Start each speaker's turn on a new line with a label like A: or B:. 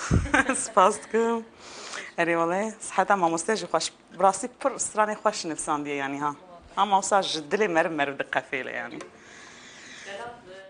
A: سپاس دکم. اری والله صحت ما مستجی خوش براسی پر استرانی خوش نفسان دیه یعنی ها. هم اوساج دلی مرم دقفیله یعنی.